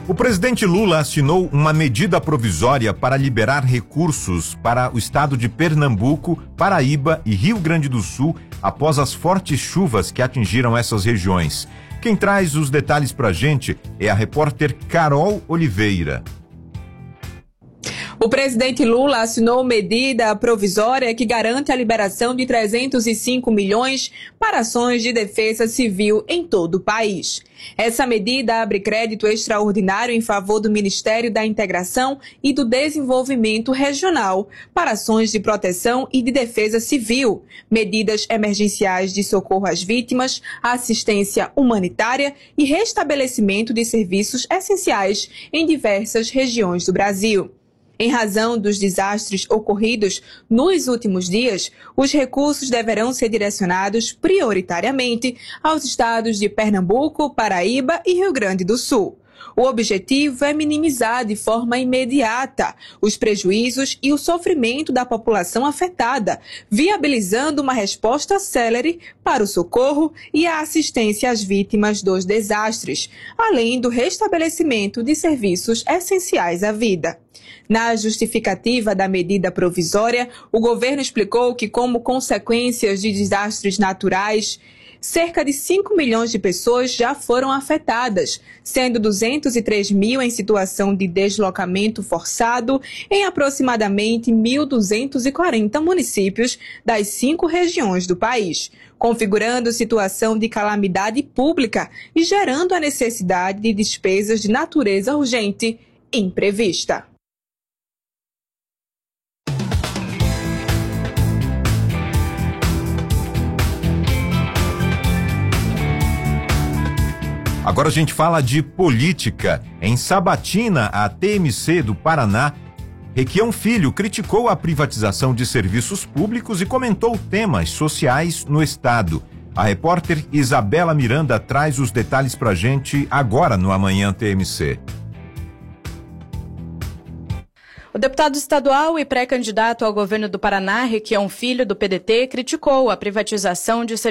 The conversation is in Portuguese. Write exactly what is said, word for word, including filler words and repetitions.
O presidente Lula assinou uma medida provisória para liberar recursos para o estado de Pernambuco, Paraíba e Rio Grande do Sul após as fortes chuvas que atingiram essas regiões. Quem traz os detalhes pra gente é a repórter Carol Oliveira. O presidente Lula assinou medida provisória que garante a liberação de trezentos e cinco milhões para ações de defesa civil em todo o país. Essa medida abre crédito extraordinário em favor do Ministério da Integração e do Desenvolvimento Regional para ações de proteção e de defesa civil, medidas emergenciais de socorro às vítimas, assistência humanitária e restabelecimento de serviços essenciais em diversas regiões do Brasil. Em razão dos desastres ocorridos nos últimos dias, os recursos deverão ser direcionados prioritariamente aos estados de Pernambuco, Paraíba e Rio Grande do Sul. O objetivo é minimizar de forma imediata os prejuízos e o sofrimento da população afetada, viabilizando uma resposta célere para o socorro e a assistência às vítimas dos desastres, além do restabelecimento de serviços essenciais à vida. Na justificativa da medida provisória, o governo explicou que, como consequências de desastres naturais, cerca de cinco milhões de pessoas já foram afetadas, sendo duzentos e três mil em situação de deslocamento forçado em aproximadamente mil duzentos e quarenta municípios das cinco regiões do país, configurando situação de calamidade pública e gerando a necessidade de despesas de natureza urgente e imprevista. Agora a gente fala de política. Em Sabatina, a T M C do Paraná, Requião Filho criticou a privatização de serviços públicos e comentou temas sociais no estado. A repórter Isabela Miranda traz os detalhes pra gente agora no Amanhã T M C. O deputado estadual e pré-candidato ao governo do Paraná, Requião Filho, do P D T, criticou a privatização de serviços